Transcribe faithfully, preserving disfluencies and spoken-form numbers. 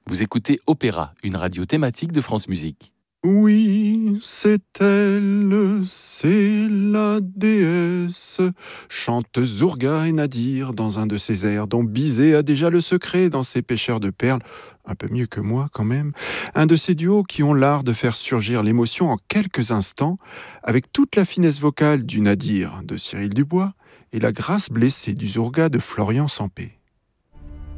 Vous écoutez Opéra, une radio thématique de France Musique. Oui, c'est elle, c'est la déesse, chante Zourga et Nadir dans un de ses airs dont Bizet a déjà le secret dans ses pêcheurs de perles, un peu mieux que moi quand même, un de ces duos qui ont l'art de faire surgir l'émotion en quelques instants, avec toute la finesse vocale du Nadir de Cyril Dubois et la grâce blessée du Zourga de Florian Sampé.